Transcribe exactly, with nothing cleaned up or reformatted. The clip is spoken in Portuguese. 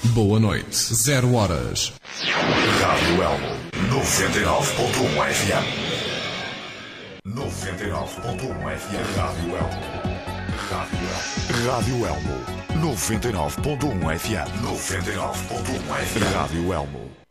Boa noite. Zero horas. Rádio Elmo noventa e nove ponto um F M. noventa e nove ponto um F M. Rádio Elmo. Rádio Elmo. Rádio Elmo noventa e nove ponto um F M. noventa e nove ponto um F M. Rádio Elmo.